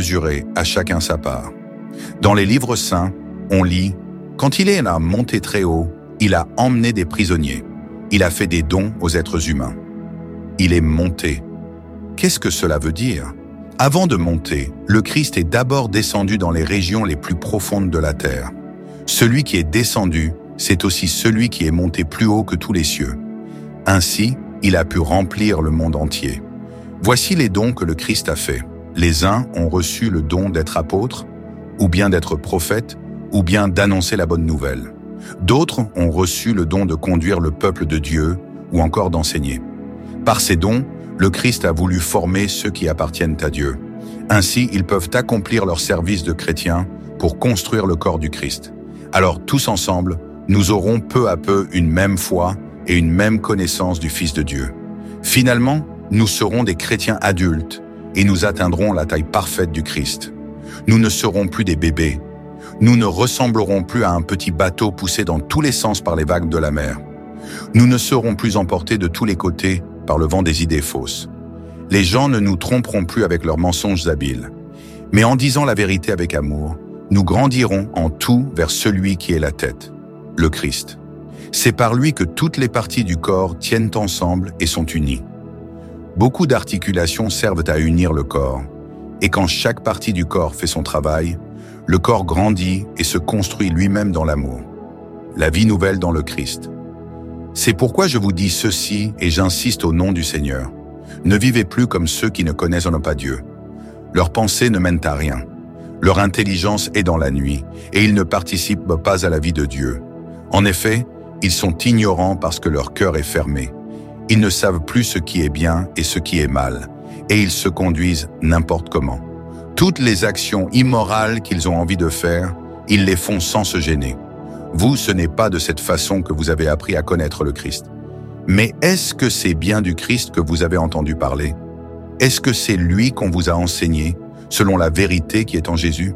démesuré, à chacun sa part. Dans les livres saints, on lit « Quand il est monté très haut, il a emmené des prisonniers. Il a fait des dons aux êtres humains. » Il est monté. Qu'est-ce que cela veut dire? Avant de monter, le Christ est d'abord descendu dans les régions les plus profondes de la terre. Celui qui est descendu, c'est aussi celui qui est monté plus haut que tous les cieux. Ainsi, il a pu remplir le monde entier. Voici les dons que le Christ a faits. Les uns ont reçu le don d'être apôtres, ou bien d'être prophètes, ou bien d'annoncer la bonne nouvelle. D'autres ont reçu le don de conduire le peuple de Dieu, ou encore d'enseigner. Par ces dons, le Christ a voulu former ceux qui appartiennent à Dieu. Ainsi, ils peuvent accomplir leur service de chrétiens pour construire le corps du Christ. Alors, tous ensemble, nous aurons peu à peu une même foi et une même connaissance du Fils de Dieu. Finalement, nous serons des chrétiens adultes et nous atteindrons la taille parfaite du Christ. Nous ne serons plus des bébés. Nous ne ressemblerons plus à un petit bateau poussé dans tous les sens par les vagues de la mer. Nous ne serons plus emportés de tous les côtés par le vent des idées fausses. Les gens ne nous tromperont plus avec leurs mensonges habiles. Mais en disant la vérité avec amour, nous grandirons en tout vers celui qui est la tête, le Christ. C'est par lui que toutes les parties du corps tiennent ensemble et sont unies. Beaucoup d'articulations servent à unir le corps, et quand chaque partie du corps fait son travail, le corps grandit et se construit lui-même dans l'amour. La vie nouvelle dans le Christ. C'est pourquoi je vous dis ceci et j'insiste au nom du Seigneur. Ne vivez plus comme ceux qui ne connaissent pas Dieu. Leurs pensées ne mènent à rien. Leur intelligence est dans la nuit et ils ne participent pas à la vie de Dieu. En effet, ils sont ignorants parce que leur cœur est fermé. Ils ne savent plus ce qui est bien et ce qui est mal, et ils se conduisent n'importe comment. Toutes les actions immorales qu'ils ont envie de faire, ils les font sans se gêner. Vous, ce n'est pas de cette façon que vous avez appris à connaître le Christ. Mais est-ce que c'est bien du Christ que vous avez entendu parler? Est-ce que c'est lui qu'on vous a enseigné, selon la vérité qui est en Jésus?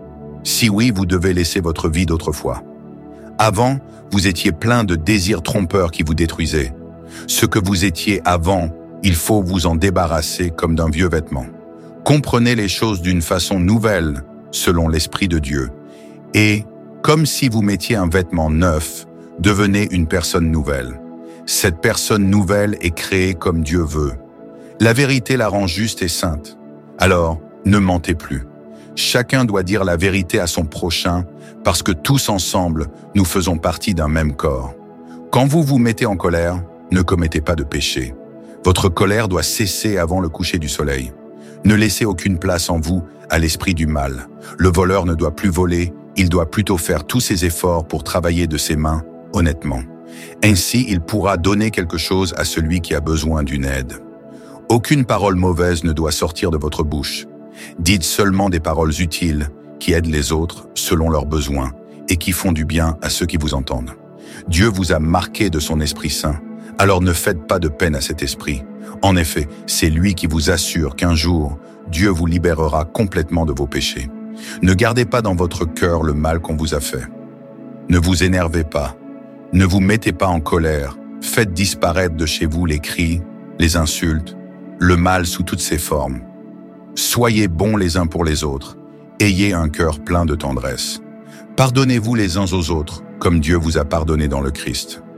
Si oui, vous devez laisser votre vie d'autrefois. Avant, vous étiez plein de désirs trompeurs qui vous détruisaient. Ce que vous étiez avant, il faut vous en débarrasser comme d'un vieux vêtement. Comprenez les choses d'une façon nouvelle, selon l'Esprit de Dieu. Et, comme si vous mettiez un vêtement neuf, devenez une personne nouvelle. Cette personne nouvelle est créée comme Dieu veut. La vérité la rend juste et sainte. Alors, ne mentez plus. Chacun doit dire la vérité à son prochain, parce que tous ensemble, nous faisons partie d'un même corps. Quand vous vous mettez en colère, ne commettez pas de péché. Votre colère doit cesser avant le coucher du soleil. Ne laissez aucune place en vous à l'esprit du mal. Le voleur ne doit plus voler, il doit plutôt faire tous ses efforts pour travailler de ses mains, honnêtement. Ainsi, il pourra donner quelque chose à celui qui a besoin d'une aide. Aucune parole mauvaise ne doit sortir de votre bouche. Dites seulement des paroles utiles qui aident les autres selon leurs besoins et qui font du bien à ceux qui vous entendent. Dieu vous a marqué de son Esprit Saint, alors ne faites pas de peine à cet esprit. En effet, c'est lui qui vous assure qu'un jour, Dieu vous libérera complètement de vos péchés. Ne gardez pas dans votre cœur le mal qu'on vous a fait. Ne vous énervez pas. Ne vous mettez pas en colère. Faites disparaître de chez vous les cris, les insultes, le mal sous toutes ses formes. Soyez bons les uns pour les autres. Ayez un cœur plein de tendresse. Pardonnez-vous les uns aux autres, comme Dieu vous a pardonné dans le Christ.